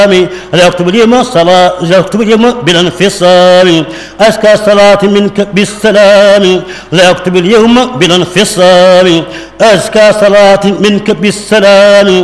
لا أكتب اليوم صلاة، لا أكتب اليوم بلا انفصام، أزكى صلاة منك بالسلام، لا أكتب اليوم بلا انفصام، أزكى صلاة منك بالسلام.